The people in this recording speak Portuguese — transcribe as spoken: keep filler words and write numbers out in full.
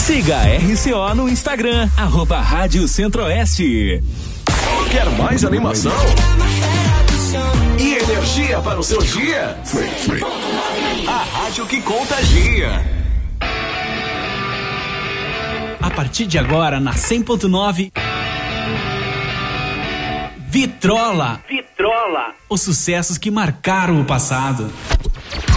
Siga a R C O no Instagram, arroba Rádio Centro-Oeste. Quer mais animação? E energia para o seu dia? A rádio que contagia. A partir de agora, na cem ponto nove, Vitrola. Vitrola. Os sucessos que marcaram o passado.